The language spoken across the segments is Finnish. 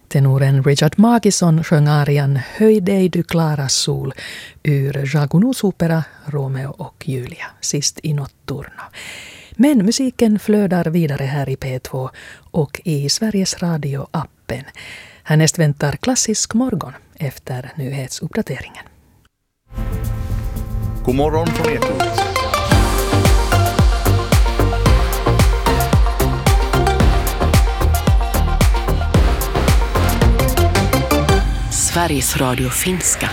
Tenoren Richard Magisson sjöng arian Höj dig du klara sol ur Jagunus opera Romeo och Julia, sist i notturno. Men musiken flödar vidare här i P2 och i Sveriges Radio-appen. Härnäst väntar Klassisk morgon efter nyhetsuppdateringen. God morgon från Ekot. Sveriges Radio Finska.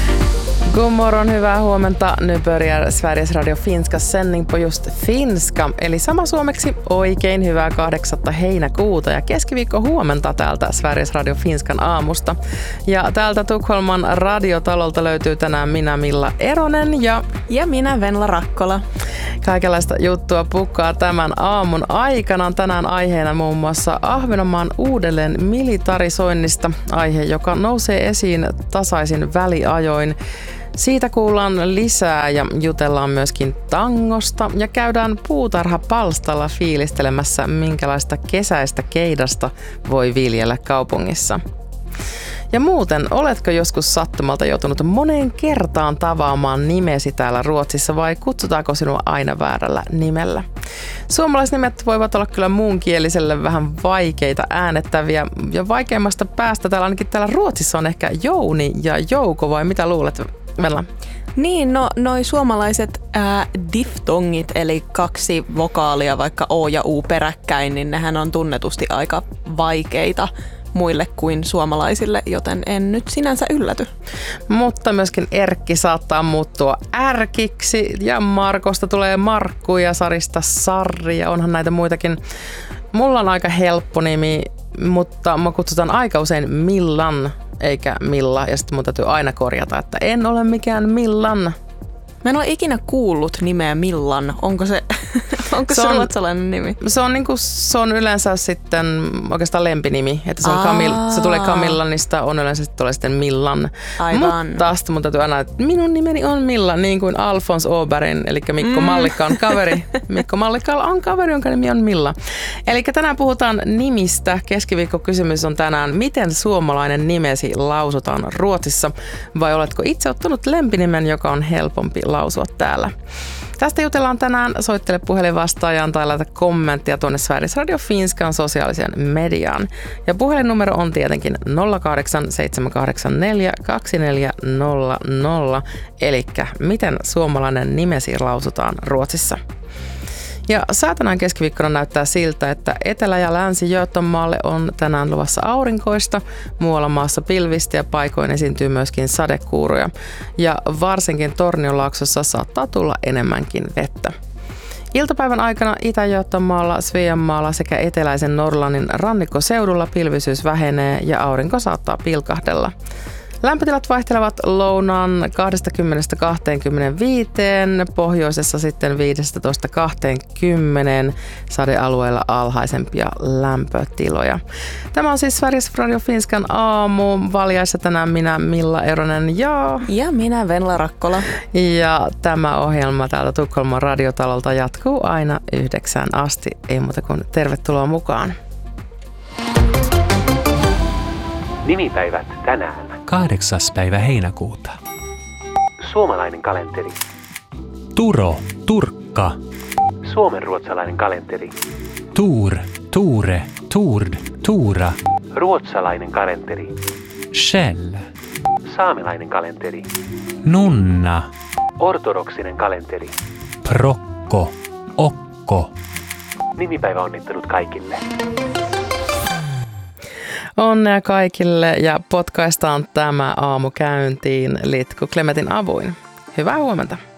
God morgon, hyvää huomenta. Nu börjar Sveriges Radio Finskas sändning på just finska, eli sama suomeksi oikein hyvää 8. heinäkuuta ja keskiviikko huomenta täältä Sveriges Radio Finskan aamusta. Ja täältä Tukholman radiotalolta löytyy tänään minä Milla Eronen ja minä Venla Rakkola. Kaikenlaista juttua pukkaa tämän aamun aikana. Tänään aiheena muun muassa Ahvenanmaan uudelleen militarisoinnista, aihe joka nousee esiin tasaisin väliajoin. Siitä kuullaan lisää ja jutellaan myöskin tangosta ja käydään puutarhapalstalla fiilistelemässä, minkälaista kesäistä keidasta voi viljellä kaupungissa. Ja muuten, oletko joskus sattumalta joutunut moneen kertaan tavaamaan nimesi täällä Ruotsissa vai kutsutaanko sinua aina väärällä nimellä? Suomalaisnimet voivat olla kyllä muunkieliselle vähän vaikeita äänettäviä ja vaikeimmasta päästä ainakin täällä Ruotsissa on ehkä Jouni ja Jouko, vai mitä luulet, Vella? Niin, noi suomalaiset diftongit, eli 2 vokaalia, vaikka O ja U peräkkäin, niin nehän on tunnetusti aika vaikeita muille kuin suomalaisille, joten en nyt sinänsä ylläty. Mutta myöskin Erkki saattaa muuttua Ärkiksi ja Markosta tulee Markku ja Sarista Sarri ja onhan näitä muitakin. Mulla on aika helppo nimi, mutta mä kutsutaan aika usein Millan eikä Milla ja sitten mun täytyy aina korjata, että en ole mikään Millan. Mä en ole ikinä kuullut nimeä Millan. Onko se ruotsalainen nimi? Se on yleensä sitten oikeastaan lempinimi. Että se tulee Camillanista, on yleensä tulee sitten Millan. Aivan. Mutta sitten mun täytyy aina, että minun nimeni on Milla, niin kuin Alfons Åbergin, eli Mikko Mallikka on kaveri. Mikko Mallikalla on kaveri, jonka nimi on Milla. Eli tänään puhutaan nimistä. Keskiviikkokysymys on tänään, miten suomalainen nimesi lausutaan Ruotsissa? Vai oletko itse ottanut lempinimen, joka on helpompi lausua täällä? Tästä jutellaan tänään. Soittele puhelinvastaajaan tai laita kommenttia tuonne Sveriges Radio Finskan sosiaaliseen mediaan. Ja puhelinnumero on tietenkin 08 784 2400. Elikkä miten suomalainen nimesi lausutaan Ruotsissa? Ja säätänään keskiviikkona näyttää siltä, että Etelä- ja Länsi-Göteborgille on tänään luvassa aurinkoista. Muualla maassa pilvistä ja paikoin esiintyy myöskin sadekuuroja. Ja varsinkin Tornionlaaksossa saattaa tulla enemmänkin vettä. Iltapäivän aikana Itä-Göteborgilla, Sveanmaalla sekä eteläisen Norlannin rannikkoseudulla pilvisyys vähenee ja aurinko saattaa pilkahdella. Lämpötilat vaihtelevat lounaan 20–25, pohjoisessa sitten 15–20, sadealueilla alhaisempia lämpötiloja. Tämä on siis Sveriges Radio Finskan aamu. Valjaissa tänään minä Milla Eronen ja minä Venla Rakkola. Ja tämä ohjelma täältä Tukholman radiotalolta jatkuu aina 9 asti. Ei muuta kuin tervetuloa mukaan. Nimipäivät tänään. 8. päivä heinäkuuta. Suomalainen kalenteri. Turo, Turkka. Suomenruotsalainen kalenteri. Tuur, Tuure, Tuurd, Tuura. Ruotsalainen kalenteri. Shell. Saamelainen kalenteri. Nunna. Ortodoksinen kalenteri. Prokko, Okko. Nimipäivä onnittelut kaikille. Onnea kaikille ja potkaistaan tämä aamu käyntiin Litku Klemetin avuin. Hyvää huomenta.